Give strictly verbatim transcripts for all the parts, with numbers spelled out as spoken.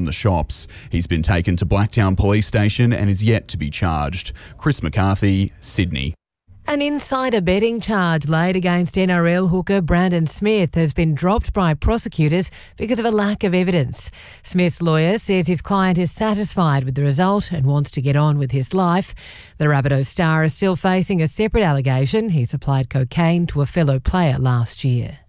the shops. He's been taken to Blacktown Police Station and is yet to be charged. Chris McCarthy, Sydney. An insider betting charge laid against N R L hooker Brandon Smith has been dropped by prosecutors because of a lack of evidence. Smith's lawyer says his client is satisfied with the result and wants to get on with his life. The Rabbitohs star is still facing a separate allegation. He supplied cocaine to a fellow player last year.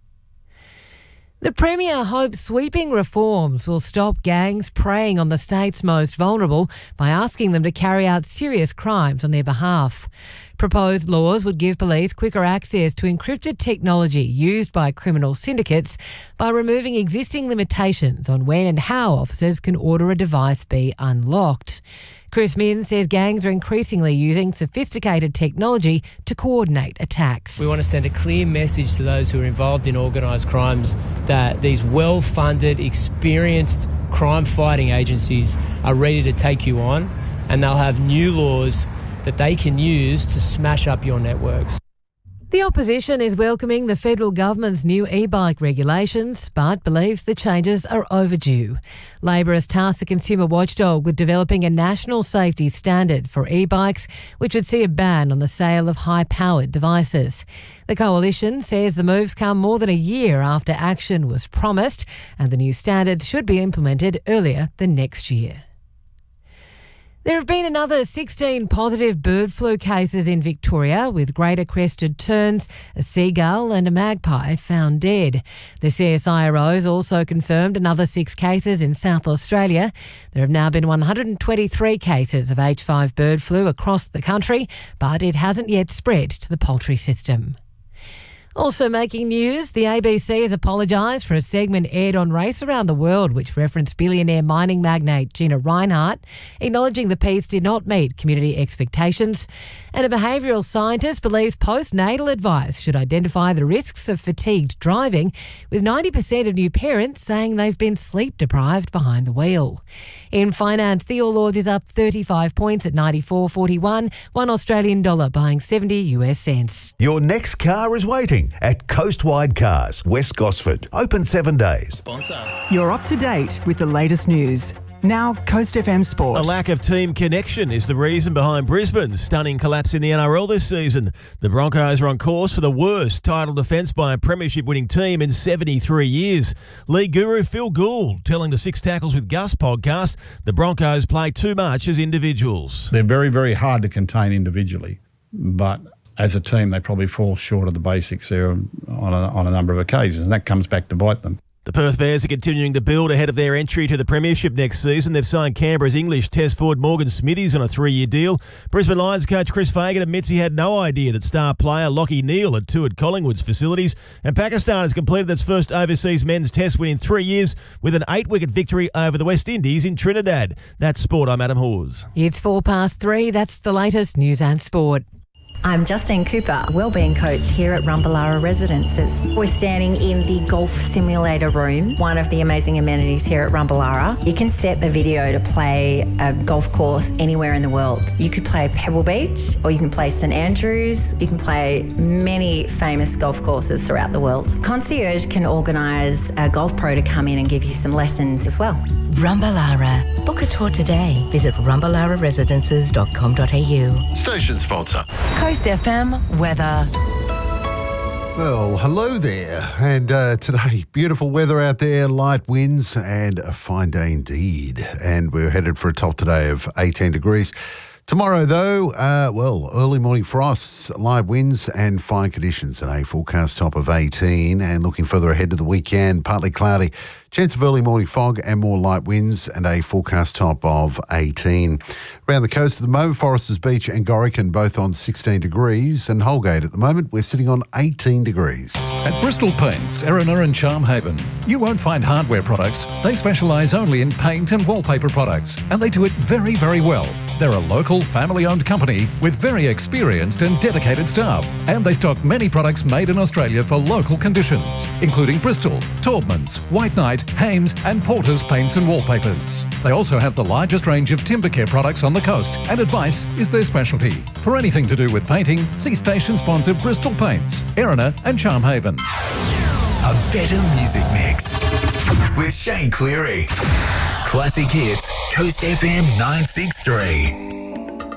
The Premier hopes sweeping reforms will stop gangs preying on the state's most vulnerable by asking them to carry out serious crimes on their behalf. Proposed laws would give police quicker access to encrypted technology used by criminal syndicates by removing existing limitations on when and how officers can order a device be unlocked. Chris Min says gangs are increasingly using sophisticated technology to coordinate attacks. We want to send a clear message to those who are involved in organised crimes that these well-funded, experienced crime-fighting agencies are ready to take you on, and they'll have new laws that they can use to smash up your networks. The opposition is welcoming the federal government's new e-bike regulations, but believes the changes are overdue. Labor has tasked the consumer watchdog with developing a national safety standard for e-bikes, which would see a ban on the sale of high-powered devices. The coalition says the moves come more than a year after action was promised, and the new standards should be implemented earlier than next year. There have been another sixteen positive bird flu cases in Victoria, with greater crested terns, a seagull and a magpie found dead. The C S I R Os also confirmed another six cases in South Australia. There have now been one hundred twenty-three cases of H five bird flu across the country, but it hasn't yet spread to the poultry system. Also making news, the A B C has apologised for a segment aired on Race Around the World which referenced billionaire mining magnate Gina Rinehart, acknowledging the piece did not meet community expectations. And a behavioural scientist believes postnatal advice should identify the risks of fatigued driving, with ninety percent of new parents saying they've been sleep deprived behind the wheel. In finance, the All Ords is up thirty-five points at ninety-four forty-one, one Australian dollar buying seventy US cents. Your next car is waiting at Coastwide Cars, West Gosford. Open seven days. Sponsor. You're up to date with the latest news. Now, Coast F M Sport. A lack of team connection is the reason behind Brisbane's stunning collapse in the N R L this season. The Broncos are on course for the worst title defence by a premiership-winning team in seventy-three years. League guru Phil Gould telling the Six Tackles with Gus podcast the Broncos play too much as individuals. They're very, very hard to contain individually, but as a team, they probably fall short of the basics there on a, on a number of occasions, and that comes back to bite them. The Perth Bears are continuing to build ahead of their entry to the Premiership next season. They've signed Canberra's English test forward Morgan Smithies on a three-year deal. Brisbane Lions coach Chris Fagan admits he had no idea that star player Lachie Neale had toured Collingwood's facilities. And Pakistan has completed its first overseas men's test win in three years with an eight-wicket victory over the West Indies in Trinidad. That's sport. I'm Adam Hawes. It's four past three. That's the latest news and sport. I'm Justine Cooper, Wellbeing Coach here at Rumballara Residences. We're standing in the golf simulator room, one of the amazing amenities here at Rumballara. You can set the video to play a golf course anywhere in the world. You could play Pebble Beach, or you can play St Andrews. You can play many famous golf courses throughout the world. Concierge can organise a golf pro to come in and give you some lessons as well. Rumballara. Book a tour today. Visit rumballara residences dot com dot a u. Station sponsor. Coast F M weather. Well, hello there. And uh, today, beautiful weather out there, light winds and a fine day indeed. And we're headed for a top today of eighteen degrees. Tomorrow, though, uh, well, early morning frosts, light winds and fine conditions and a forecast top of eighteen. And looking further ahead to the weekend, partly cloudy, chance of early morning fog and more light winds and a forecast top of eighteen. Around the coast at the moment, Foresters Beach and Gorican both on sixteen degrees, and Holgate at the moment we're sitting on eighteen degrees. At Bristol Paints, Erina and Charmhaven, you won't find hardware products. They specialise only in paint and wallpaper products, and they do it very, very well. They're a local, family-owned company with very experienced and dedicated staff, and they stock many products made in Australia for local conditions, including Bristol, Taubmans, White Knight, Hames and Porter's paints and wallpapers. They also have the largest range of timber care products on the coast, and advice is their specialty. For anything to do with painting, see station sponsor Bristol Paints, Erina and Charmhaven. A better music mix with Shane Cleary. Classic Hits, Coast F M nine six three.